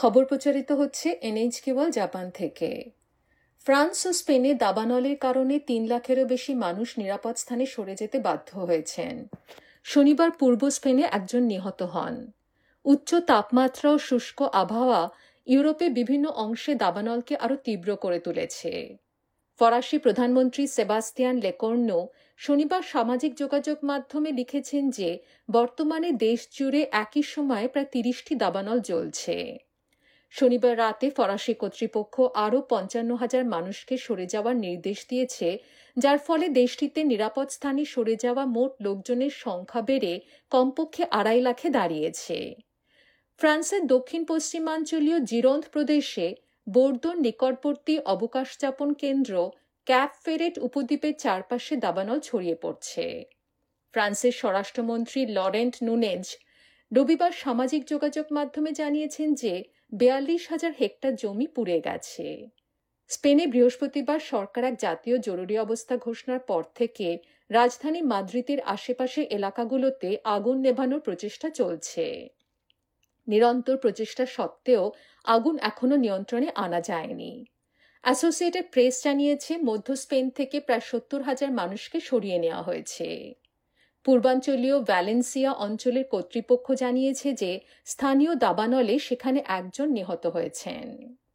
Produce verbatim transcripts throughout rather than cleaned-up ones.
খবর প্রচারিত হচ্ছে এনএইচকে ওয়ার্ল্ড জাপান থেকে। ফ্রান্স ও স্পেনে দাবানলের কারণে তিন লাখেরও বেশি মানুষ নিরাপদ স্থানে সরে যেতে বাধ্য হয়েছেন। শনিবার পূর্ব স্পেনে একজন নিহত হন। উচ্চ তাপমাত্রা ও শুষ্ক আবহাওয়া ইউরোপে বিভিন্ন অংশে দাবানলকে আরও তীব্র করে তুলেছে। ফরাসি প্রধানমন্ত্রী সেবাস্তিয়ান লেকর্নো শনিবার সামাজিক যোগাযোগ মাধ্যমে লিখেছেন যে বর্তমানে দেশ জুড়ে একই সময়ে প্রায় তিরিশটি দাবানল জ্বলছে। শনিবার রাতে ফরাসি কর্তৃপক্ষ আরও পঞ্চান্ন হাজার মানুষকে সরে যাওয়ার নির্দেশ দিয়েছে, যার ফলে দেশটিতে নিরাপদ স্থানে সরে যাওয়া মোট লোকজনের সংখ্যা বেড়ে কমপক্ষে আড়াই লাখে দাঁড়িয়েছে। ফ্রান্সের দক্ষিণ পশ্চিমাঞ্চলীয় জিরোন্দ প্রদেশে বোর্দোর নিকটবর্তী অবকাশযাপন কেন্দ্র ক্যাপ ফেরেট উপদ্বীপের চারপাশে দাবানল ছড়িয়ে পড়ছে। ফ্রান্সের স্বরাষ্ট্রমন্ত্রী লরেন্ট নুনেজ রবিবার সামাজিক যোগাযোগ মাধ্যমে জানিয়েছেন যে বিয়াল্লিশ হাজার হেক্টর জমি পুড়ে গেছে। স্পেনে বৃহস্পতিবার সরকার এক জাতীয় জরুরি অবস্থা ঘোষণার পর থেকে রাজধানী মাদ্রিদের আশেপাশে এলাকাগুলোতে আগুন নেভানোর প্রচেষ্টা চলছে। নিরন্তর প্রচেষ্টা সত্ত্বেও আগুন এখনো নিয়ন্ত্রণে আনা যায়নি। অ্যাসোসিয়েটেড প্রেস জানিয়েছে মধ্য স্পেন থেকে প্রায় সত্তর হাজার মানুষকে সরিয়ে নেওয়া হয়েছে। পূর্বাঞ্চলীয় ভ্যালেন্সিয়া অঞ্চলের কর্তৃপক্ষ জানিয়েছে যে স্থানীয় দাবানলে সেখানে একজন নিহত হয়েছেন।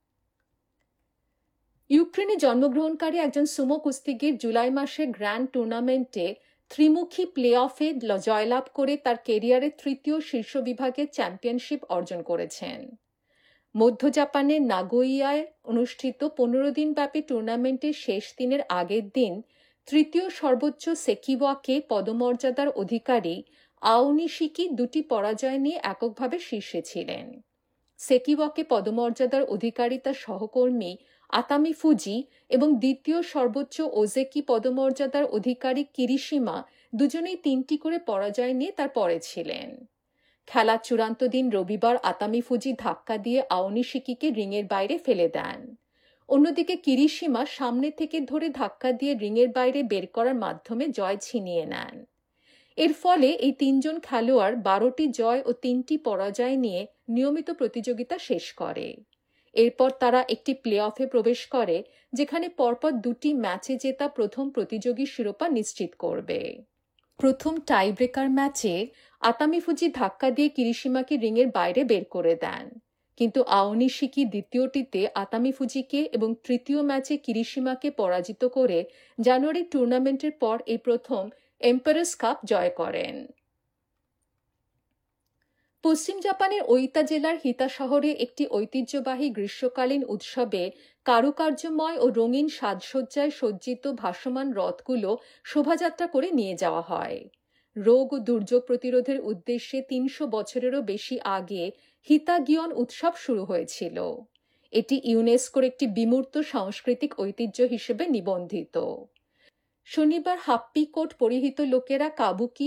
ইউক্রেনে জন্মগ্রহণকারী একজন সুমো কুস্তিগির জুলাই মাসে গ্র্যান্ড টুর্নামেন্টে ত্রিমুখী প্লে অফে জয়লাভ করে তার কেরিয়ারের তৃতীয় শীর্ষ বিভাগের চ্যাম্পিয়নশিপ অর্জন করেছেন। মধ্য জাপানের নাগোইয়ায় অনুষ্ঠিত পনেরো দিনব্যাপী টুর্নামেন্টের শেষ দিনের আগের দিন তৃতীয় সর্বোচ্চ সেকিওয়াকে পদমর্যাদার অধিকারী আওনিশিকি দুটি পরাজয় নিয়ে এককভাবে শীর্ষে ছিলেন। সেকিওয়াকে পদমর্যাদার অধিকারী তার সহকর্মী আতামি ফুজি এবং দ্বিতীয় সর্বোচ্চ ওজেকি পদমর্যাদার অধিকারী কিরিশিমা দুজনেই তিনটি করে পরাজয় নিয়ে তার পরে ছিলেন। খেলার চূড়ান্ত দিন রবিবার আতামি ফুজি ধাক্কা দিয়ে আওনিশিকিকে রিংয়ের বাইরে ফেলে দেন। অন্যদিকে কিরিশিমা সামনে থেকে ধরে ধাক্কা দিয়ে রিংয়ের বাইরে বের করার মাধ্যমে জয় ছিনিয়ে নেন। এর ফলে এই তিনজন খেলোয়াড় বারোটি জয় ও তিনটি পরাজয় নিয়ে নিয়মিত প্রতিযোগিতা শেষ করে। এরপর তারা একটি প্লে অফে প্রবেশ করে, যেখানে পরপর দুটি ম্যাচে জেতা প্রথম প্রতিযোগী শিরোপা নিশ্চিত করবে। প্রথম টাইব্রেকার ম্যাচে আতামি ফুজি ধাক্কা দিয়ে কিরিশিমাকে রিংয়ের বাইরে বের করে দেন, কিন্তু আওনিশিকি দ্বিতীয়টিতে আতামি ফুজিকে এবং তৃতীয় ম্যাচে কিরিশিমাকে পরাজিত করে জানুয়ারি টুর্নামেন্টের পর এই প্রথম এম্পারার্স কাপ জয় করেন। পশ্চিম জাপানের ওইতা জেলার হিতা শহরে একটি ঐতিহ্যবাহী গ্রীষ্মকালীন উৎসবে কারুকার্যময় ও রঙিন সাজসজ্জায় সজ্জিত ভাসমান রথগুলো শোভাযাত্রা করে নিয়ে যাওয়া হয়। রোগ ও দুর্যোগ প্রতিরোধের উদ্দেশ্যে তিনশো বছরেরও বেশি আগে হিতা গিয়ন উৎসব শুরু হয়েছিল। এটি ইউনেস্কোর একটি বিমূর্ত সাংস্কৃতিক ঐতিহ্য হিসেবে নিবন্ধিত। শনিবার হাপ্পি কোট পরিহিত লোকেরা কাবুকি